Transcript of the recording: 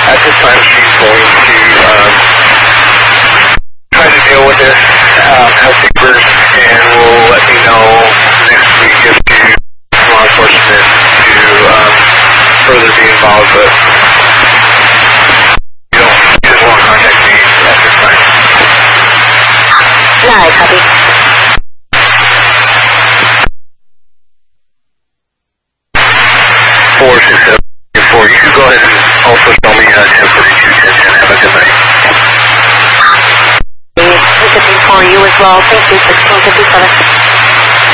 At this time, she's going to try to deal with this, have papers, and will let me know next week if she law enforcement to further be involved, but you don't, she doesn't want to contact me at this time. No, copy. 467. You can go ahead and also show me 1042, 1010. Have a good night. Looking for you as well. Thank you, 1657.